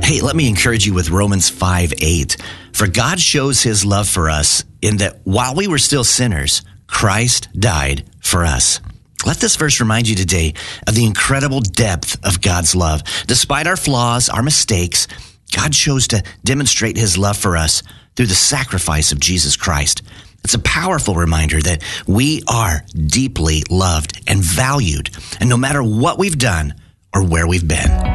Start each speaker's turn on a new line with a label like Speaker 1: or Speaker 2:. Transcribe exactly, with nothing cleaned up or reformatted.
Speaker 1: Hey, let me encourage you with Romans five eight. For God shows his love for us in that while we were still sinners, Christ died for us. Let this verse remind you today of the incredible depth of God's love. Despite our flaws, our mistakes, God chose to demonstrate his love for us through the sacrifice of Jesus Christ. It's a powerful reminder that we are deeply loved and valued, and no matter what we've done or where we've been.